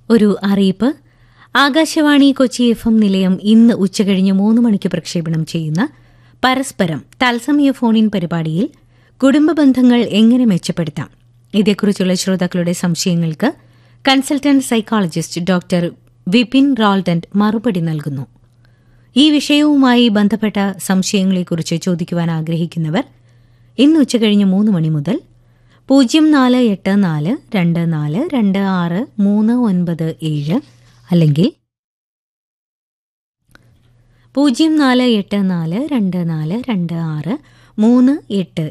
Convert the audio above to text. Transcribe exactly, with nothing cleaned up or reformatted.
ഒരു അറിയിപ്പ്. Akashvani Kochi F M നിലയം ഇന്ന് ഉച്ചകഴിഞ്ഞ് മൂന്ന് മണിക്ക് പ്രക്ഷേപണം ചെയ്യുന്ന പരസ്പരം തത്സമയ ഫോണിൻ പരിപാടിയിൽ കുടുംബ ബന്ധങ്ങൾ എങ്ങനെ മെച്ചപ്പെടുത്താം, ഇതേക്കുറിച്ചുള്ള ശ്രോതാക്കളുടെ സംശയങ്ങൾക്ക് കൺസൾട്ടന്റ് സൈക്കോളജിസ്റ്റ് ഡോക്ടർ വിപിൻ റാൾഡന്റ് മറുപടി നൽകുന്നു. ഈ വിഷയവുമായി ബന്ധപ്പെട്ട സംശയങ്ങളെക്കുറിച്ച് ചോദിക്കുവാൻ ആഗ്രഹിക്കുന്നവർ ഇന്ന് ഉച്ചകഴിഞ്ഞ് മൂന്ന് മണി മുതൽ പൂജ്യം നാല് എട്ട് നാല് രണ്ട് നാല് രണ്ട് ആറ് മൂന്ന് ഒൻപത് ഏഴ് അല്ലെങ്കിൽ പൂജ്യം നാല് എട്ട് നാല് രണ്ട് നാല് രണ്ട് ആറ് മൂന്ന് എട്ട്